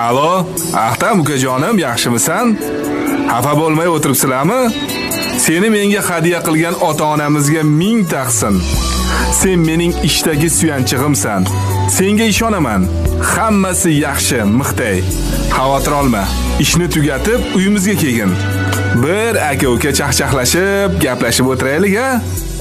Alo, Ahtam ukajonim, yaxshimisan? Xafa bo'lmay o'tiribsizlarmi? Seni menga hadya qilgan ota-onamizga ming taqsin. Sen mening ishdagi suyanchig'imsan. Senga ishonaman. Hammasi yaxshi, Mixtay. Xavotir olma. Ishni tugatib uyimizga kelgin. Bir aka-uka chaqchaqlashib, gaplashib o'tiraylik-a?